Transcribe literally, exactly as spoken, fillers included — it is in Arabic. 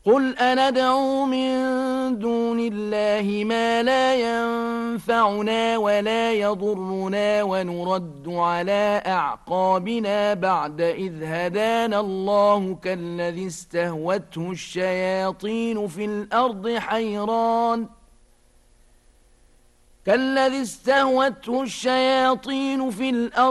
قل أندعو من دون الله ما لا ينفعنا ولا يضرنا ونرد على أعقابنا بعد إذ هدانا الله كالذي استهوته الشياطين في الأرض حيران كالذي استهوته الشياطين في الأرض